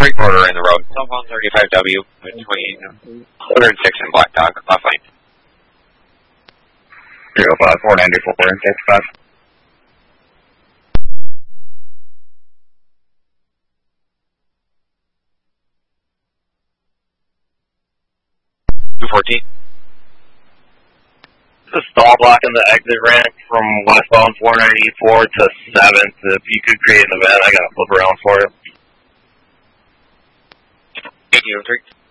Freight forwarder in the road. Cell phone 35W between 106 and Black Dog. Offline. 05494 and 65. The stall block in the exit ramp from westbound 494 to 7th. If you could create an event, I got to flip around for it. 803.